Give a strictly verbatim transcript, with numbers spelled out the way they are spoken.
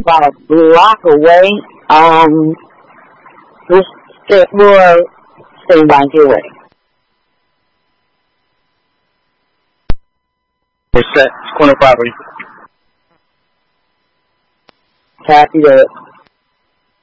about a block away. Um, we'll, st- we'll stand by your way. We're set. Corner property. Copy that.